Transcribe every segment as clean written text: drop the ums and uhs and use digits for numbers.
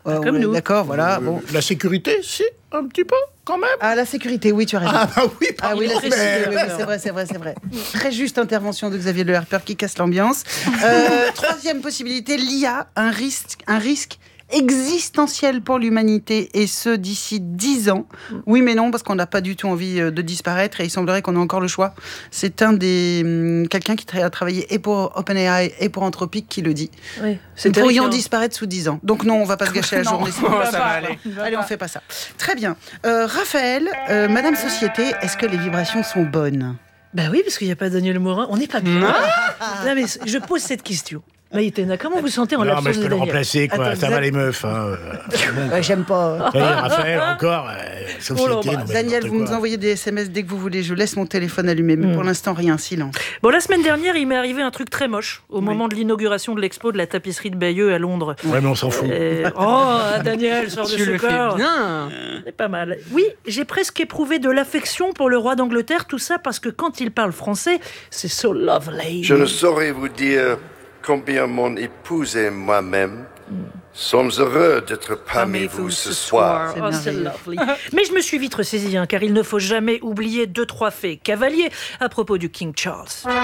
Comme nous. D'accord, voilà. Bon. La sécurité, si, un petit peu, quand même. Ah, la sécurité, oui, tu as raison. Ah bah oui, Ah oui, la pardon, sécurité, mais- oui, c'est vrai. Très juste intervention de Xavier Le Herper qui casse l'ambiance. Troisième possibilité, l'IA, un risque existentiel pour l'humanité, et ce d'ici 10 ans. Oui mais non, parce qu'on n'a pas du tout envie de disparaître, et il semblerait qu'on ait encore le choix. C'est quelqu'un qui a travaillé et pour OpenAI et pour Anthropic qui le dit. Oui, Nous pourrions disparaître sous 10 ans. Donc non, on va pas se gâcher la journée. Ça va aller. Allez, on fait pas ça. Très bien. Raphaël, Madame Société, est-ce que les vibrations sont bonnes? Bah oui, parce qu'il n'y a pas Daniel Morin. On n'est pas bien. Non, mais je pose cette question. Maïtena, comment vous sentez en Non, l'absence mais je de peux le Daniel? remplacer, quoi. Attends, Ça va les meufs, hein. J'aime pas. Ça y est, Raphaël, encore, société. non, mais Daniel, n'importe vous nous quoi. envoyez des SMS dès que vous voulez. Je laisse mon téléphone allumé, mais pour l'instant, rien, silence. Bon, la semaine dernière, il m'est arrivé un truc très moche au moment de l'inauguration de l'expo de la tapisserie de Bayeux à Londres. Ouais, mais on s'en fout. Daniel, sors de Tu ce le fais corps. bien. C'est pas mal. Oui, j'ai presque éprouvé de l'affection pour le roi d'Angleterre, tout ça parce que quand il parle français, c'est so lovely. Je ne saurais vous dire combien mon épouse et moi-même sommes heureux d'être parmi vous ce soir. Oh, c'est lovely. Mais je me suis vite ressaisie, car il ne faut jamais oublier 2-3 faits cavaliers à propos du King Charles.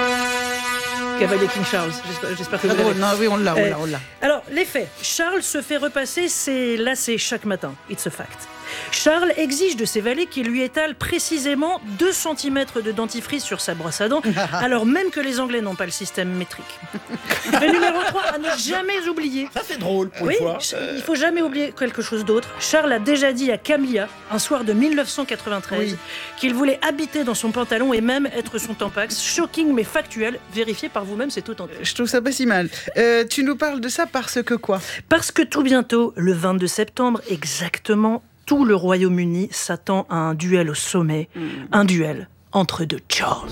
Cavalier King Charles, j'espère que vous l'avez. Non, oui, on l'a. Alors, les faits. Charles se fait repasser ses lacets chaque matin. It's a fact. Charles exige de ses valets qu'il lui étale précisément 2 cm de dentifrice sur sa brosse à dents, alors même que les Anglais n'ont pas le système métrique. Le numéro 3, à ne jamais oublier. Ça, c'est drôle, pour Oui, une fois. il faut jamais oublier quelque chose d'autre. Charles a déjà dit à Camilla, un soir de 1993, qu'il voulait habiter dans son pantalon et même être son tampax. Shocking mais factuel. Vérifiez par vous-même, c'est authentique. Je trouve ça pas si mal. Tu nous parles de ça parce que quoi? Parce que tout bientôt, le 22 septembre, exactement, tout le Royaume-Uni s'attend à un duel au sommet. Un duel entre 2 Charles.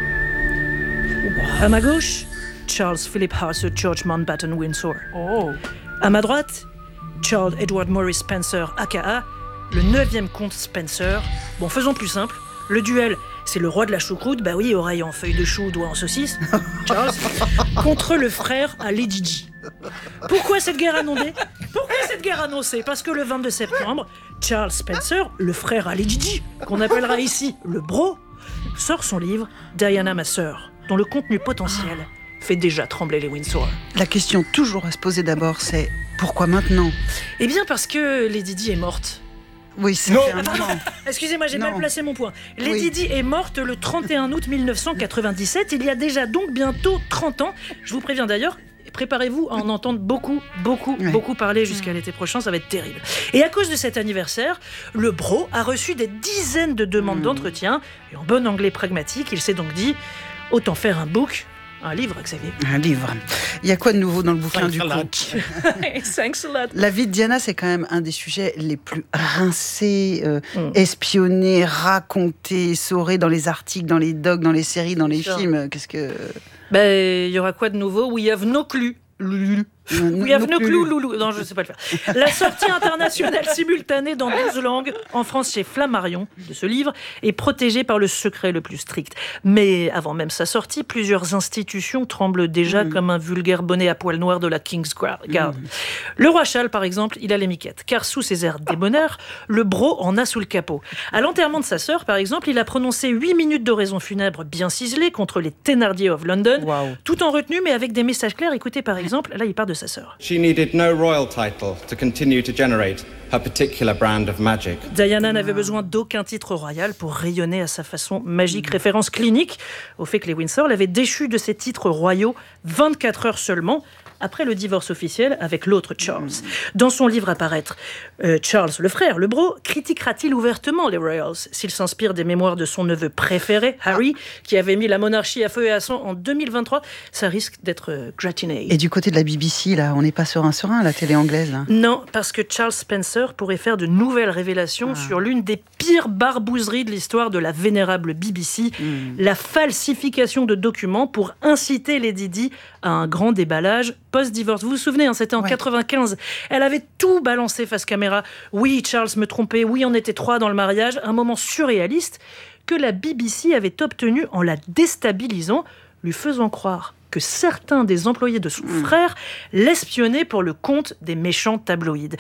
À ma gauche, Charles Philip Arthur George Mountbatten Windsor. À ma droite, Charles Edward Maurice Spencer, aka le 9e comte Spencer. Bon, faisons plus simple. Le duel, c'est le roi de la choucroute, bah oui, oreille en feuille de chou, doigt en saucisse, Charles, contre le frère à Lady Di. Pourquoi cette guerre annoncée? Parce que le 22 septembre, Charles Spencer, le frère à Lady Di, qu'on appellera ici le bro, sort son livre Diana, ma sœur, dont le contenu potentiel fait déjà trembler les Windsor. La question toujours à se poser d'abord, c'est pourquoi maintenant? Eh bien parce que Lady Di est morte. Oui, ça fait un moment. Excusez-moi, j'ai mal Non. placé mon point. Lady Oui. Di est morte le 31 août 1997, il y a déjà donc bientôt 30 ans. Je vous préviens d'ailleurs, préparez-vous à en entendre beaucoup parler jusqu'à l'été prochain, ça va être terrible. Et à cause de cet anniversaire, le bro a reçu des dizaines de demandes d'entretien, et en bon anglais pragmatique, il s'est donc dit, autant faire un livre, Xavier. Un livre. Il y a quoi de nouveau dans le bouquin du coup? Thanks a lot. La vie de Diana, c'est quand même un des sujets les plus rincés, espionnés, racontés, saurés dans les articles, dans les docs, dans les séries, dans les films. Qu'est-ce que... Ben, il y aura quoi de nouveau? We have no clue. We have no clue, loulou. Non, je ne sais pas le faire. La sortie internationale simultanée dans 12 langues, en France chez Flammarion, de ce livre, est protégée par le secret le plus strict. Mais avant même sa sortie, plusieurs institutions tremblent déjà comme un vulgaire bonnet à poil noir de la King's Guard. Le roi Charles, par exemple, il a les miquettes, car sous ses airs débonnaires, le bro en a sous le capot. À l'enterrement de sa sœur, par exemple, il a prononcé 8 minutes d'oraison funèbre bien ciselée contre les Thénardier of London, tout en retenue, mais avec des messages clairs. Écoutez, par exemple, là, il parle de sa sœur. She needed no royal title to continue to generate her particular brand of magic. Diana n'avait besoin d'aucun titre royal pour rayonner à sa façon magique. Référence clinique au fait que les Windsor l'avaient déchu de ses titres royaux 24 heures seulement après le divorce officiel avec l'autre Charles. Dans son livre à paraître, Charles, le frère, le bro, critiquera-t-il ouvertement les Royals s'il s'inspire des mémoires de son neveu préféré, Harry, qui avait mis la monarchie à feu et à sang en 2023? Ça risque d'être gratiné. Et du côté de la BBC, là, on n'est pas serein, la télé anglaise, là. Non, parce que Charles Spencer pourrait faire de nouvelles révélations sur l'une des pires barbouzeries de l'histoire de la vénérable BBC, la falsification de documents pour inciter Lady Di à un grand déballage post-divorce. Vous vous souvenez, c'était en 95. Elle avait tout balancé face caméra. Oui, Charles me trompait. Oui, on était 3 dans le mariage. Un moment surréaliste que la BBC avait obtenu en la déstabilisant, lui faisant croire que certains des employés de son frère l'espionnaient pour le compte des méchants tabloïds.